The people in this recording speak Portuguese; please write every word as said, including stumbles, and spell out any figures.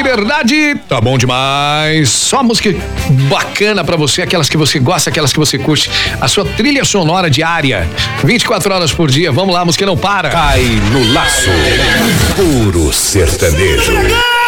verdade, tá bom demais. Só música bacana pra você, aquelas que você gosta, aquelas que você curte. A sua trilha sonora diária, vinte e quatro horas por dia. Vamos lá, música não para. Cai no laço. Puro sertanejo.